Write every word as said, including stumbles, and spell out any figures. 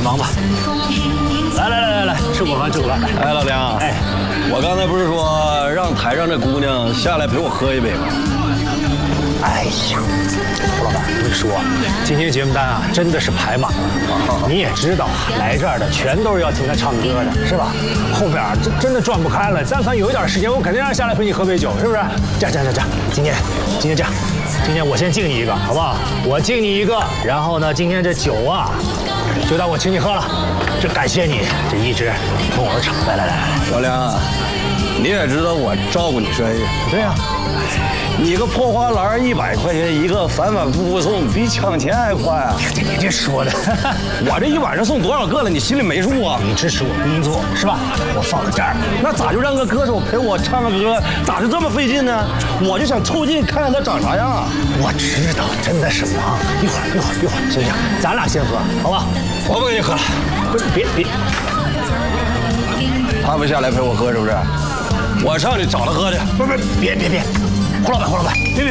忙吧。来来来来来，吃午饭吃午饭。 哎，老梁，哎，我刚才不是说让台上这姑娘下来陪我喝一杯吗？ 哎呀，胡老板，我跟你说，今天节目单啊真的是排满了。你也知道，来这儿的全都是要听他唱歌的，是吧？后边啊真真的转不开了。但凡有一点时间，我肯定让下来陪你喝杯酒，是不是？这样这样这样，今天今天这样，今天我先敬你一个，好不好？我敬你一个，然后呢，今天这酒啊，就当我请你喝了。这感谢你，这一直捧我场。来来来， 老梁啊，你也知道我照顾你生意。 对呀、啊。 你个破花篮一百块钱一个，反反复复送，比抢钱还快啊！ 你这说的， 我这一晚上送多少个了？你心里没数啊？ 你支持我工作是吧？我放在这儿， 那咋就让个歌手陪我唱个歌，咋就这么费劲呢？我就想凑近看看他长啥样啊！ 我知道，真的是忙。一会儿一会儿一会儿，行行，咱俩先喝，好吧？ 我不跟你喝了， 不是，别别， 他不下来陪我喝是不是？我上去找他喝去。 不是不是，别别别。胡老板，胡老板，别别别，